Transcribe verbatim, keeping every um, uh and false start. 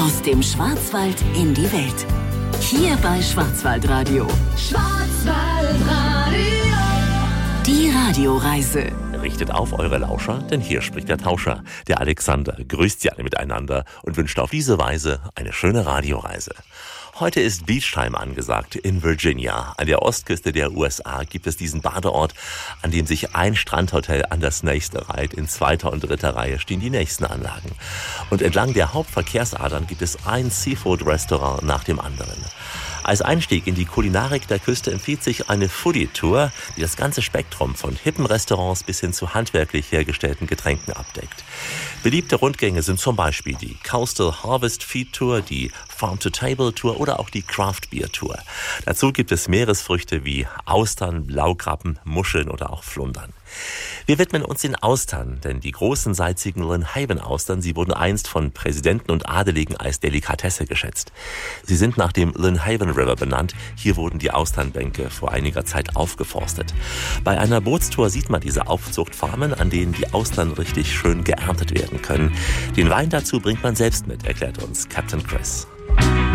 Aus dem Schwarzwald in die Welt. Hier bei Schwarzwaldradio. Schwarzwaldradio. Die Radioreise. Richtet auf eure Lauscher, denn hier spricht der Tauscher. Der Alexander grüßt sie alle miteinander und wünscht auf diese Weise eine schöne Radioreise. Heute ist Beachtime angesagt in Virginia. An der Ostküste der U S A gibt es diesen Badeort, an dem sich ein Strandhotel an das nächste reiht. In zweiter und dritter Reihe stehen die nächsten Anlagen. Und entlang der Hauptverkehrsadern gibt es ein Seafood-Restaurant nach dem anderen. Als Einstieg in die Kulinarik der Küste empfiehlt sich eine Foodie-Tour, die das ganze Spektrum von hippen Restaurants bis hin zu handwerklich hergestellten Getränken abdeckt. Beliebte Rundgänge sind zum Beispiel die Coastal Harvest Feed Tour, die Farm-to-Table Tour oder auch die Craft Beer Tour. Dazu gibt es Meeresfrüchte wie Austern, Blaukrabben, Muscheln oder auch Flundern. Wir widmen uns den Austern, denn die großen salzigen Lynnhaven-Austern, sie wurden einst von Präsidenten und Adeligen als Delikatesse geschätzt. Sie sind nach dem Lynnhaven River benannt. Hier wurden die Austernbänke vor einiger Zeit aufgeforstet. Bei einer Bootstour sieht man diese Aufzuchtfarmen, an denen die Austern richtig schön geerntet werden können. Den Wein dazu bringt man selbst mit, erklärt uns Captain Chris.